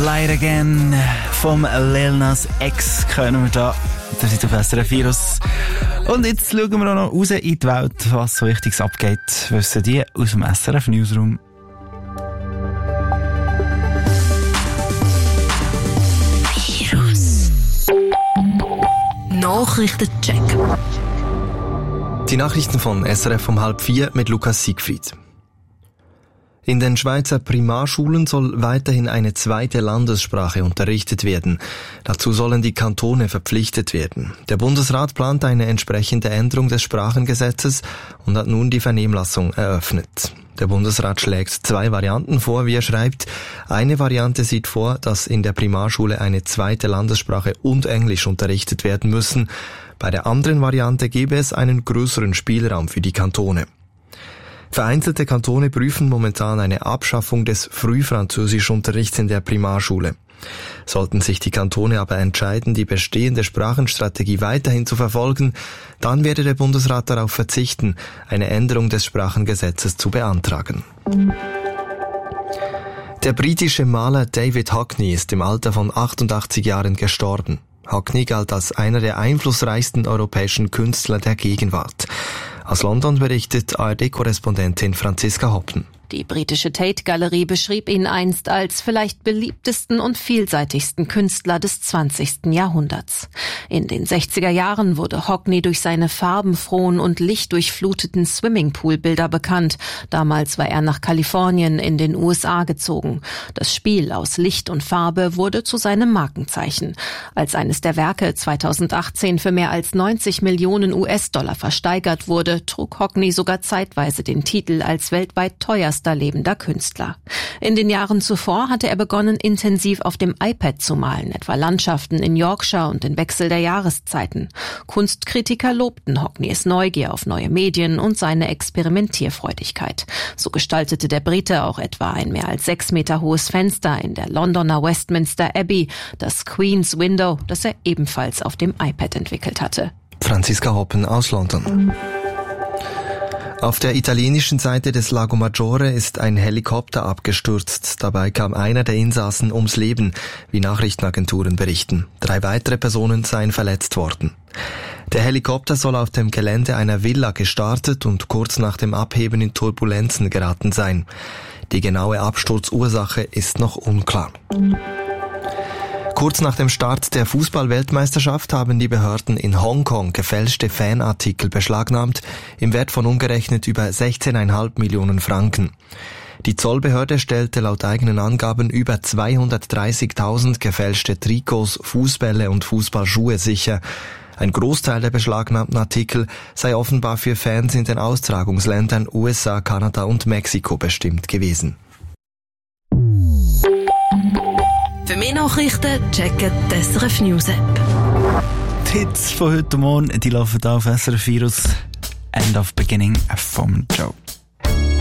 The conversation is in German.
Light Again vom Lil Nas X können wir da. Das ist auf SRF Virus. Und jetzt schauen wir auch noch raus in die Welt, was so Wichtiges abgeht. Wissen die aus dem SRF Newsroom. Virus. Nachrichtencheck. Die Nachrichten von SRF um 3:30 mit Lukas Siegfried. In den Schweizer Primarschulen soll weiterhin eine zweite Landessprache unterrichtet werden. Dazu sollen die Kantone verpflichtet werden. Der Bundesrat plant eine entsprechende Änderung des Sprachengesetzes und hat nun die Vernehmlassung eröffnet. Der Bundesrat schlägt 2 Varianten vor, wie er schreibt. Eine Variante sieht vor, dass in der Primarschule eine zweite Landessprache und Englisch unterrichtet werden müssen. Bei der anderen Variante gäbe es einen größeren Spielraum für die Kantone. Vereinzelte Kantone prüfen momentan eine Abschaffung des Frühfranzösischunterrichts in der Primarschule. Sollten sich die Kantone aber entscheiden, die bestehende Sprachenstrategie weiterhin zu verfolgen, dann werde der Bundesrat darauf verzichten, eine Änderung des Sprachengesetzes zu beantragen. Der britische Maler David Hockney ist im Alter von 88 Jahren gestorben. Hockney galt als einer der einflussreichsten europäischen Künstler der Gegenwart. Aus London berichtet ARD-Korrespondentin Franziska Hoppen. Die britische Tate-Galerie beschrieb ihn einst als vielleicht beliebtesten und vielseitigsten Künstler des 20. Jahrhunderts. In den 60er Jahren wurde Hockney durch seine farbenfrohen und lichtdurchfluteten Swimmingpool-Bilder bekannt. Damals war er nach Kalifornien in den USA gezogen. Das Spiel aus Licht und Farbe wurde zu seinem Markenzeichen. Als eines der Werke 2018 für mehr als 90 Millionen US-Dollar versteigert wurde, trug Hockney sogar zeitweise den Titel als weltweit teuerster lebender Künstler. In den Jahren zuvor hatte er begonnen, intensiv auf dem iPad zu malen, etwa Landschaften in Yorkshire und den Wechsel der Jahreszeiten. Kunstkritiker lobten Hockneys Neugier auf neue Medien und seine Experimentierfreudigkeit. So gestaltete der Brite auch etwa ein mehr als 6 Meter hohes Fenster in der Londoner Westminster Abbey, das Queen's Window, das er ebenfalls auf dem iPad entwickelt hatte. Franziska Hoppen aus London. Auf der italienischen Seite des Lago Maggiore ist ein Helikopter abgestürzt. Dabei kam einer der Insassen ums Leben, wie Nachrichtenagenturen berichten. 3 weitere Personen seien verletzt worden. Der Helikopter soll auf dem Gelände einer Villa gestartet und kurz nach dem Abheben in Turbulenzen geraten sein. Die genaue Absturzursache ist noch unklar. Kurz nach dem Start der Fußball-Weltmeisterschaft haben die Behörden in Hongkong gefälschte Fanartikel beschlagnahmt, im Wert von umgerechnet über 16,5 Millionen Franken. Die Zollbehörde stellte laut eigenen Angaben über 230.000 gefälschte Trikots, Fußbälle und Fußballschuhe sicher. Ein Großteil der beschlagnahmten Artikel sei offenbar für Fans in den Austragungsländern USA, Kanada und Mexiko bestimmt gewesen. Für mehr Nachrichten checken die SRF News App. Die Hits von heute Morgen, die laufen da auf SRF Virus. End of Beginning vom Joe.